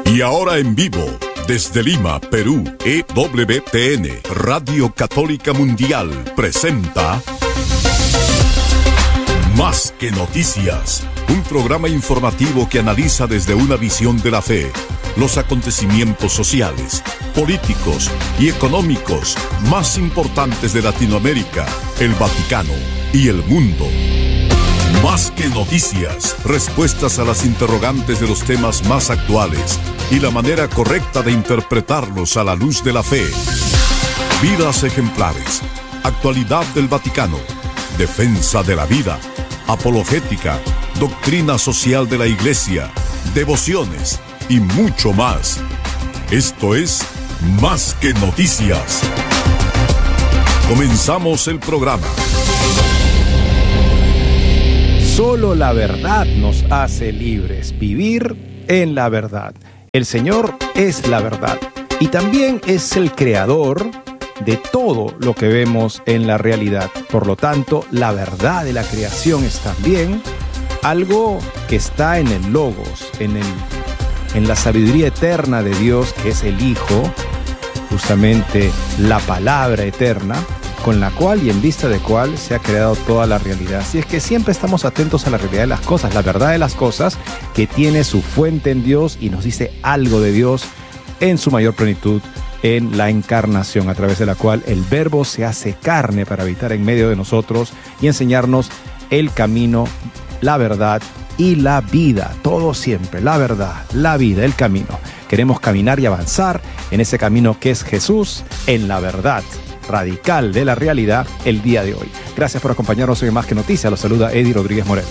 Y ahora en vivo, desde Lima, Perú, EWTN, Radio Católica Mundial, presenta Más que Noticias, un programa informativo que analiza desde una visión de la fe los acontecimientos sociales, políticos y económicos más importantes de Latinoamérica, el Vaticano y el mundo. Más que noticias, respuestas a las interrogantes de los temas más actuales y la manera correcta de interpretarlos a la luz de la fe. Vidas ejemplares, actualidad del Vaticano, defensa de la vida, apologética, doctrina social de la Iglesia, devociones y mucho más. Esto es Más que Noticias. Comenzamos el programa. Solo la verdad nos hace libres, vivir en la verdad. El Señor es la verdad y también es el creador de todo lo que vemos en la realidad. Por lo tanto, la verdad de la creación es también algo que está en el Logos, en la sabiduría eterna de Dios, que es el Hijo, justamente la palabra eterna, con la cual y en vista de cual se ha creado toda la realidad. Así es que siempre estamos atentos a la realidad de las cosas, la verdad de las cosas, que tiene su fuente en Dios y nos dice algo de Dios en su mayor plenitud en la encarnación, a través de la cual el Verbo se hace carne para habitar en medio de nosotros y enseñarnos el camino, la verdad y la vida. Todo siempre, la verdad, la vida, el camino. Queremos caminar y avanzar en ese camino que es Jesús, en la verdad radical de la realidad el día de hoy. Gracias por acompañarnos hoy en Más que Noticias. Los saluda Eddie Rodríguez Morel.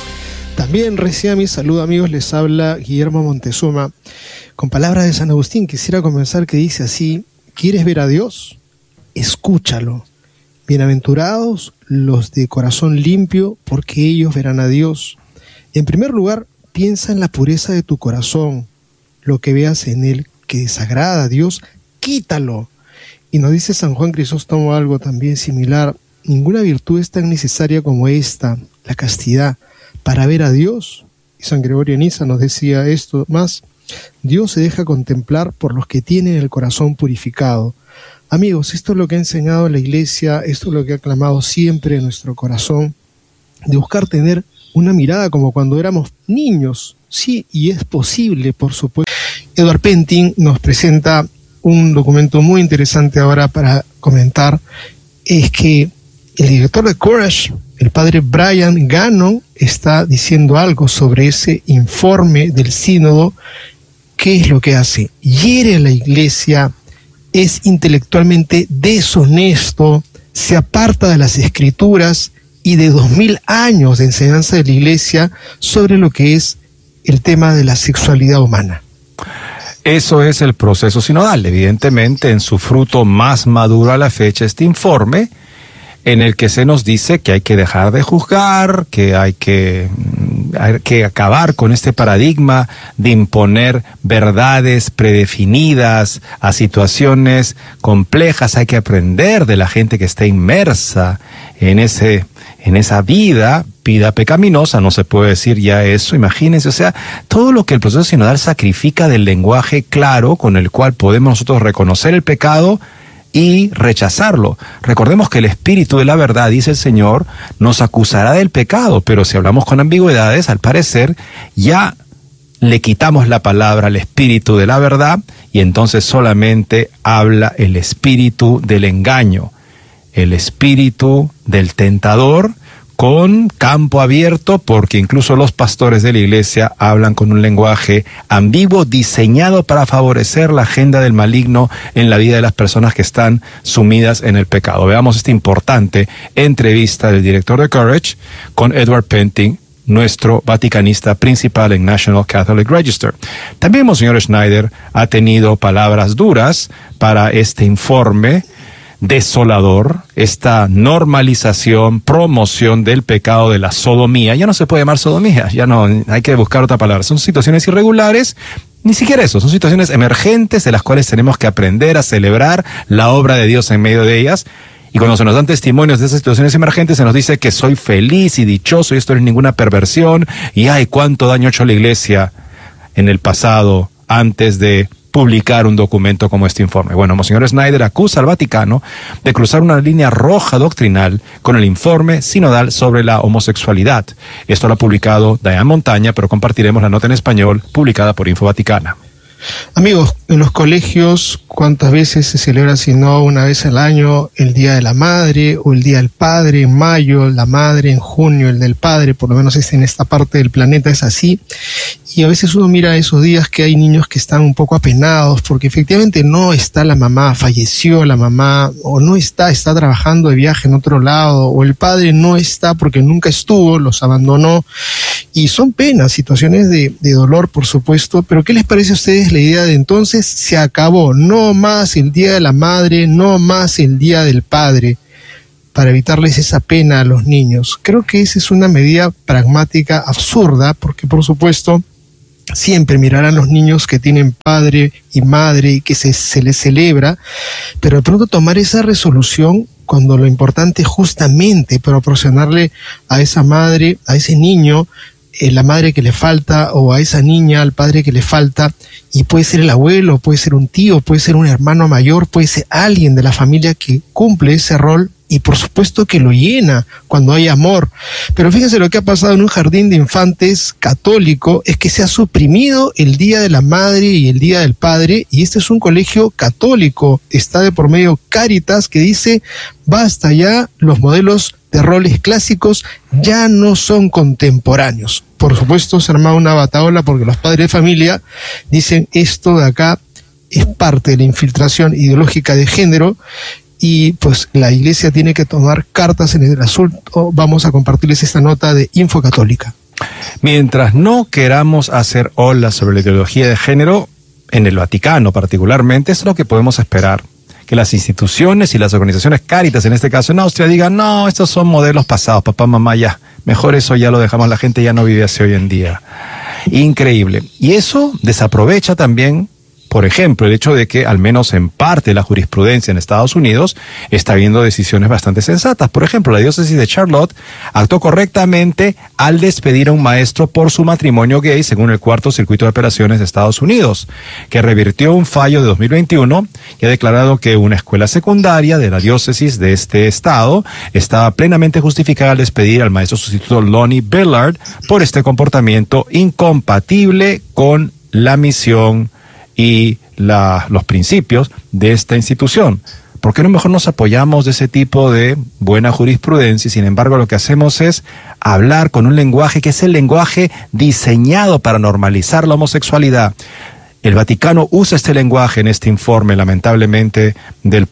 También reciba mi saludo, amigos. Les habla Guillermo Montezuma. Con palabras de San Agustín quisiera comenzar, que dice así: ¿quieres ver a Dios? Escúchalo. Bienaventurados los de corazón limpio, porque ellos verán a Dios. En primer lugar, piensa en la pureza de tu corazón. Lo que veas en él que desagrada a Dios, quítalo. Y nos dice San Juan Crisóstomo algo también similar: ninguna virtud es tan necesaria como esta, la castidad, para ver a Dios. Y San Gregorio de Niza nos decía esto más: Dios se deja contemplar por los que tienen el corazón purificado. Amigos, esto es lo que ha enseñado la Iglesia, esto es lo que ha clamado siempre en nuestro corazón, de buscar tener una mirada como cuando éramos niños. Sí, y es posible, por supuesto. Edward Pentin nos presenta un documento muy interesante ahora para comentar. Es que el director de Courage, el padre Brian Gannon, está diciendo algo sobre ese informe del sínodo. ¿Qué es lo que hace? Hiere a la Iglesia, es intelectualmente deshonesto, se aparta de las Escrituras y de 2000 años de enseñanza de la Iglesia sobre lo que es el tema de la sexualidad humana. Eso es el proceso sinodal. Evidentemente, en su fruto más maduro a la fecha, este informe, en el que se nos dice que hay que dejar de juzgar, que hay que acabar con este paradigma de imponer verdades predefinidas a situaciones complejas. Hay que aprender de la gente que está inmersa en esa vida pecaminosa. No se puede decir ya eso, imagínense. O sea, todo lo que el proceso sinodal sacrifica del lenguaje claro con el cual podemos nosotros reconocer el pecado y rechazarlo. Recordemos que el Espíritu de la verdad, dice el Señor, nos acusará del pecado, pero si hablamos con ambigüedades, al parecer ya le quitamos la palabra al Espíritu de la verdad y entonces solamente habla el espíritu del engaño, el espíritu del tentador, con campo abierto, porque incluso los pastores de la Iglesia hablan con un lenguaje ambiguo diseñado para favorecer la agenda del maligno en la vida de las personas que están sumidas en el pecado. Veamos esta importante entrevista del director de Courage con Edward Pentin, nuestro vaticanista principal en National Catholic Register. También Monseñor Schneider ha tenido palabras duras para este informe desolador, esta normalización, promoción del pecado de la sodomía. Ya no se puede llamar sodomía, ya no, hay que buscar otra palabra. Son situaciones irregulares, ni siquiera eso, son situaciones emergentes de las cuales tenemos que aprender a celebrar la obra de Dios en medio de ellas. Y cuando se nos dan testimonios de esas situaciones emergentes, se nos dice que soy feliz y dichoso y esto no es ninguna perversión, y ay, cuánto daño ha hecho la Iglesia en el pasado antes de publicar un documento como este informe. Bueno, Monseñor Snyder acusa al Vaticano de cruzar una línea roja doctrinal con el informe sinodal sobre la homosexualidad. Esto lo ha publicado Diane Montaña, pero compartiremos la nota en español publicada por Info Vaticana. Amigos, en los colegios, ¿cuántas veces se celebra, si no una vez al año, el Día de la Madre o el Día del Padre? En mayo, la Madre; en junio, el del Padre. Por lo menos en esta parte del planeta es así. Y a veces uno mira esos días que hay niños que están un poco apenados porque efectivamente no está la mamá, falleció la mamá, o no está trabajando de viaje en otro lado, o el padre no está porque nunca estuvo, los abandonó. Y son penas, situaciones de dolor, por supuesto. Pero ¿qué les parece a ustedes la idea de entonces se acabó? No más el Día de la Madre, no más el Día del Padre, para evitarles esa pena a los niños. Creo que esa es una medida pragmática absurda, porque por supuesto siempre mirarán los niños que tienen padre y madre y que se les celebra, pero de pronto tomar esa resolución cuando lo importante es justamente proporcionarle a esa madre, a ese niño, la madre que le falta, o a esa niña, al padre que le falta, y puede ser el abuelo, puede ser un tío, puede ser un hermano mayor, puede ser alguien de la familia que cumple ese rol, y por supuesto que lo llena cuando hay amor. Pero fíjense lo que ha pasado en un jardín de infantes católico, es que se ha suprimido el Día de la Madre y el Día del Padre, y este es un colegio católico, está de por medio Cáritas, que dice, basta ya, los modelos de roles clásicos ya no son contemporáneos. Por supuesto se arma una batahola porque los padres de familia dicen, esto de acá es parte de la infiltración ideológica de género, y pues la Iglesia tiene que tomar cartas en el asunto. Vamos a compartirles esta nota de Info Católica. Mientras no queramos hacer olas sobre la ideología de género, en el Vaticano particularmente, es lo que podemos esperar. Que las instituciones y las organizaciones Cáritas, en este caso en Austria, digan, no, estos son modelos pasados, papá, mamá, ya, mejor eso ya lo dejamos, la gente ya no vive así hoy en día. Increíble. Y eso desaprovecha también, por ejemplo, el hecho de que, al menos en parte, la jurisprudencia en Estados Unidos está viendo decisiones bastante sensatas. Por ejemplo, la diócesis de Charlotte actuó correctamente al despedir a un maestro por su matrimonio gay, según el Cuarto Circuito de Apelaciones de Estados Unidos, que revirtió un fallo de 2021 y ha declarado que una escuela secundaria de la diócesis de este estado estaba plenamente justificada al despedir al maestro sustituto Lonnie Billard por este comportamiento incompatible con la misión y los principios de esta institución. ¿Por qué no mejor nos apoyamos de ese tipo de buena jurisprudencia y sin embargo lo que hacemos es hablar con un lenguaje que es el lenguaje diseñado para normalizar la homosexualidad? El Vaticano usa este lenguaje en este informe, lamentablemente, del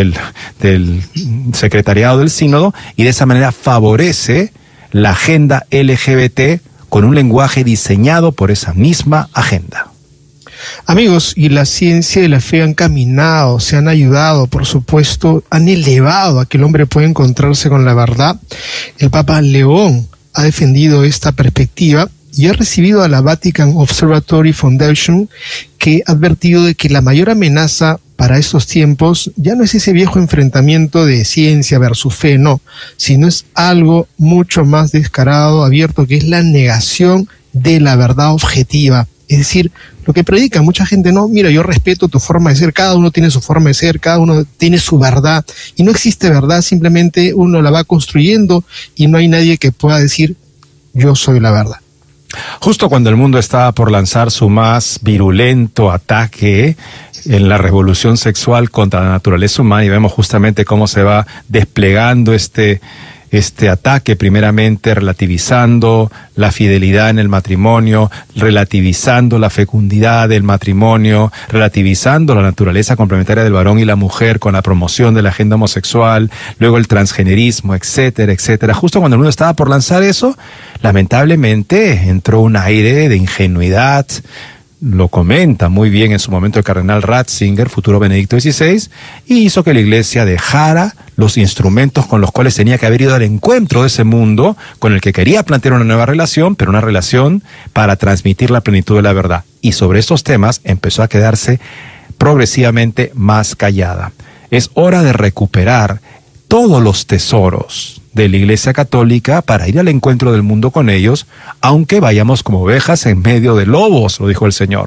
Secretariado del Sínodo, y de esa manera favorece la agenda LGBT con un lenguaje diseñado por esa misma agenda. Amigos, y la ciencia y la fe han caminado, se han ayudado, por supuesto, han elevado a que el hombre pueda encontrarse con la verdad. El Papa León ha defendido esta perspectiva y ha recibido a la Vatican Observatory Foundation, que ha advertido de que la mayor amenaza para estos tiempos ya no es ese viejo enfrentamiento de ciencia versus fe, no, sino es algo mucho más descarado, abierto, que es la negación de la verdad objetiva. Es decir, lo que predica mucha gente, no, mira, yo respeto tu forma de ser, cada uno tiene su forma de ser, cada uno tiene su verdad, y no existe verdad, simplemente uno la va construyendo y no hay nadie que pueda decir, yo soy la verdad. Justo cuando el mundo estaba por lanzar su más virulento ataque en la revolución sexual contra la naturaleza humana, y vemos justamente cómo se va desplegando este ataque, primeramente relativizando la fidelidad en el matrimonio, relativizando la fecundidad del matrimonio, relativizando la naturaleza complementaria del varón y la mujer con la promoción de la agenda homosexual, luego el transgenerismo, etcétera, etcétera. Justo cuando el mundo estaba por lanzar eso, lamentablemente entró un aire de ingenuidad. Lo comenta muy bien en su momento el cardenal Ratzinger, futuro Benedicto XVI, y hizo que la Iglesia dejara los instrumentos con los cuales tenía que haber ido al encuentro de ese mundo, con el que quería plantear una nueva relación, pero una relación para transmitir la plenitud de la verdad. Y sobre estos temas empezó a quedarse progresivamente más callada. Es hora de recuperar todos los tesoros de la Iglesia Católica para ir al encuentro del mundo con ellos, aunque vayamos como ovejas en medio de lobos, lo dijo el Señor.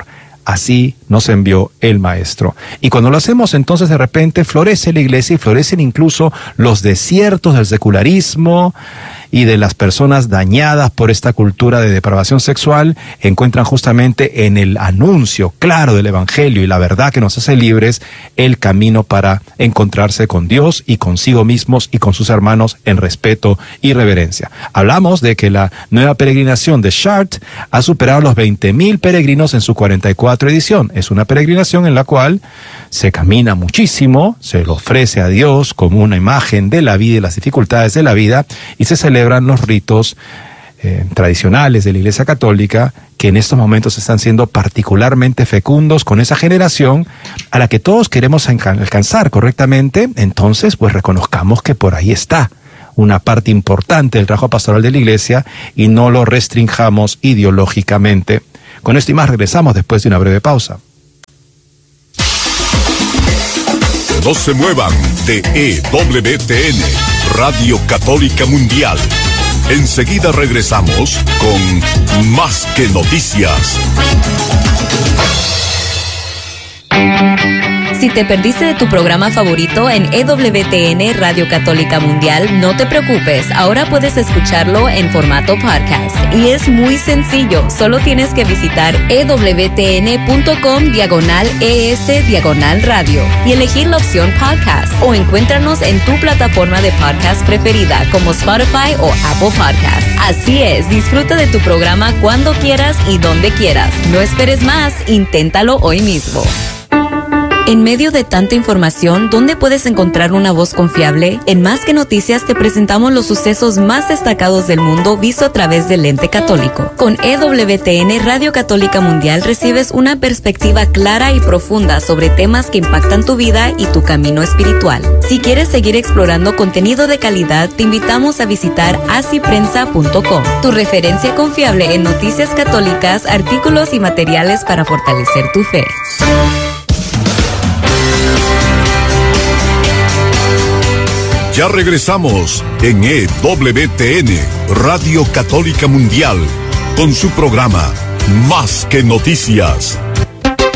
así nos envió el Maestro. Y cuando lo hacemos, entonces de repente florece la iglesia y florecen incluso los desiertos del secularismo y de las personas dañadas por esta cultura de depravación sexual, encuentran justamente en el anuncio claro del Evangelio y la verdad que nos hace libres el camino para encontrarse con Dios y consigo mismos y con sus hermanos en respeto y reverencia. Hablamos de que la nueva peregrinación de Chartres ha superado los 20.000 peregrinos en su 44 edición. Es una peregrinación en la cual se camina muchísimo, se le ofrece a Dios como una imagen de la vida y las dificultades de la vida, y se celebran los ritos tradicionales de la Iglesia Católica, que en estos momentos están siendo particularmente fecundos con esa generación a la que todos queremos alcanzar correctamente. Entonces, pues reconozcamos que por ahí está una parte importante del trabajo pastoral de la Iglesia y no lo restringamos ideológicamente. Con esto y más regresamos después de una breve pausa. No se muevan de EWTN, Radio Católica Mundial. Enseguida regresamos con Más que Noticias. Si te perdiste de tu programa favorito en EWTN Radio Católica Mundial, no te preocupes, ahora puedes escucharlo en formato podcast. Y es muy sencillo, solo tienes que visitar ewtn.com/ES/radio y elegir la opción podcast, o encuéntranos en tu plataforma de podcast preferida como Spotify o Apple Podcasts. Así es, disfruta de tu programa cuando quieras y donde quieras. No esperes más, inténtalo hoy mismo. En medio de tanta información, ¿dónde puedes encontrar una voz confiable? En Más que Noticias te presentamos los sucesos más destacados del mundo visto a través del lente católico. Con EWTN Radio Católica Mundial recibes una perspectiva clara y profunda sobre temas que impactan tu vida y tu camino espiritual. Si quieres seguir explorando contenido de calidad, te invitamos a visitar asiprensa.com, tu referencia confiable en noticias católicas, artículos y materiales para fortalecer tu fe. Ya regresamos en EWTN, Radio Católica Mundial, con su programa Más que Noticias.